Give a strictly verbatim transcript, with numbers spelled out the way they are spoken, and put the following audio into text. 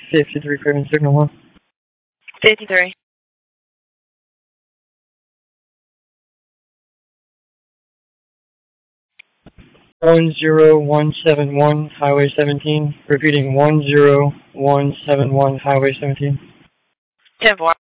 fifty-three, Craven, signal one. fifty-three. one zero one seven one, Highway seventeen. Repeating, one zero one seven one, Highway seventeen. ten four.